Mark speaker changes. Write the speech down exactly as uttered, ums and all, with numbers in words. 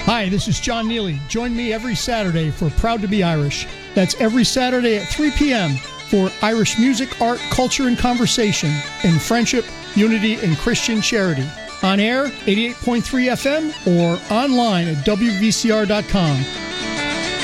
Speaker 1: Hi, this is John Neely. Join me every Saturday for Proud to be Irish. That's every Saturday at three p.m. for Irish music, art, culture, and conversation in friendship, unity, and Christian charity. On air, eighty-eight point three F M, or online at W V C R dot com.